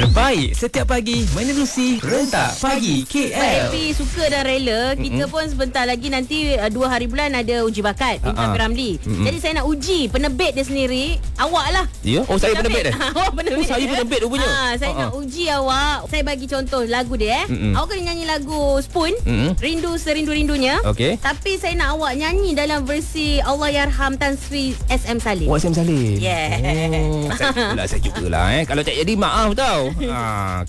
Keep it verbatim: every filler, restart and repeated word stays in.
Baik, setiap pagi menerusi Rentak Pagi K L. Happy, suka dan rela. Kita mm-hmm. pun sebentar lagi nanti uh, dua hari bulan ada uji bakat Bintang uh-huh. Ramli. Mm-hmm. Jadi saya nak uji penerbit dia sendiri. Awak lah. Ya? Oh, saya penerbit dia? Oh, penerbit. Oh, saya penerbit rupanya. Ha, saya uh-huh. nak uji awak. Saya bagi contoh lagu dia eh. Mm-hmm. Awak kena nyanyi lagu Spoon. Mm-hmm. Rindu Serindu-Rindunya. Okey. Tapi saya nak awak nyanyi dalam versi Allahyarham Tan Sri S M Salim. Oh, S M Salim. Yeah. Oh, saya pula saya juga lah eh. Kalau tak jadi maaf tau. Ha,